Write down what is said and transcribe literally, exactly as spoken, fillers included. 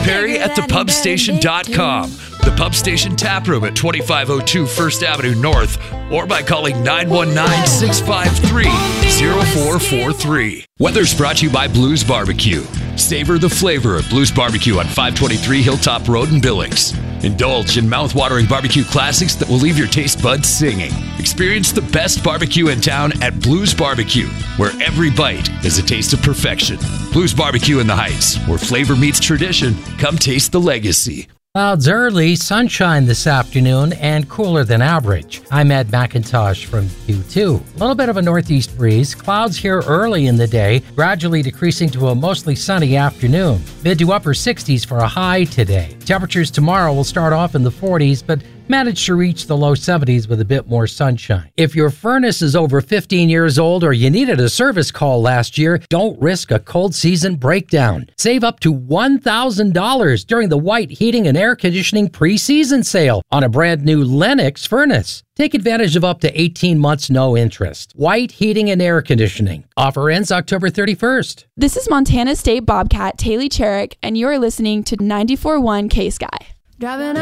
Perry at the pub station dot com. The Pub Station Tap Room at twenty-five oh two First Avenue North, or by calling nine one nine, six five three, oh four four three. Weather's brought to you by Blues Barbecue. Savor the flavor of Blues Barbecue on five twenty-three Hilltop Road in Billings. Indulge in mouth-watering barbecue classics that will leave your taste buds singing. Experience the best barbecue in town at Blues Barbecue, where every bite is a taste of perfection. Blues Barbecue in the Heights, where flavor meets tradition. Come taste the legacy. Clouds early, sunshine this afternoon, and cooler than average. I'm Ed McIntosh from Q two. A little bit of a northeast breeze. Clouds here early in the day, gradually decreasing to a mostly sunny afternoon. Mid to upper sixties for a high today. Temperatures tomorrow will start off in the forties, but manage to reach the low seventies with a bit more sunshine. If your furnace is over fifteen years old or you needed a service call last year, don't risk a cold season breakdown. Save up to one thousand dollars during the White Heating and Air Conditioning pre-season sale on a brand new Lennox furnace. Take advantage of up to eighteen months no interest. White Heating and Air Conditioning. Offer ends October thirty-first. This is Montana State Bobcat Taylor Cherrick, and you're listening to ninety-four point one K-Sky. Driving